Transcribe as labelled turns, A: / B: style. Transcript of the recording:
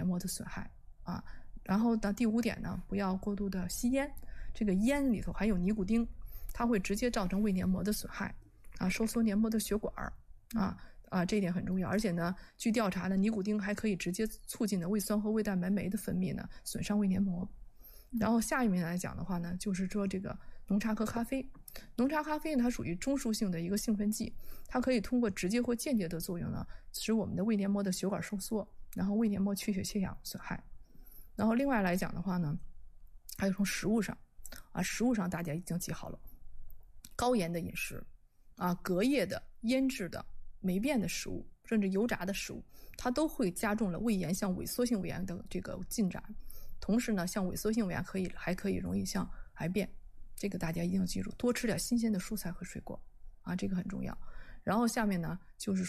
A: 膜的损害啊。然后呢，第5点呢，不要过度的吸烟，这个烟里头含有尼古丁，它会直接造成胃黏膜的损害啊，收缩黏膜的血管这一点很重要。而且呢，据调查呢，尼古丁还可以直接促进的胃酸和胃蛋白酶的分泌呢，损伤胃黏膜。然后下一面来讲的话呢，就是说这个浓茶和咖啡。浓茶咖啡呢，它属于中枢性的一个兴奋剂，它可以通过直接或间接的作用呢，使我们的胃黏膜的血管收缩，然后胃黏膜缺血缺氧损害。然后另外来讲的话呢，还有从食物上食物上大家已经记好了，高盐的饮食隔夜的、腌制的、霉变的食物，甚至油炸的食物，它都会加重了胃炎向萎缩性胃炎的这个进展。同时呢，像萎缩性胃炎还可以容易向癌变，这个大家一定要记住，多吃点新鲜的蔬菜和水果这个很重要。然后下面呢，就是